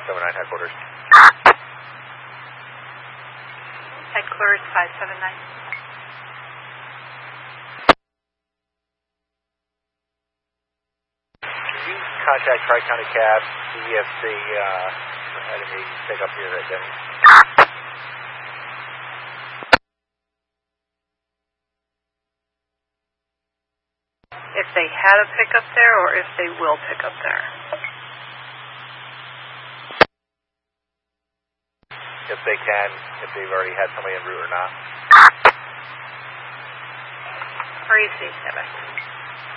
579 headquarters. Headquarters 579. Can you contact Tri-County Cab, see if they had any pickup here at Denny? If they had a pickup there or if they will pick up there? If they can, if they've already had somebody en route or not. Where are you seeing, Kevin?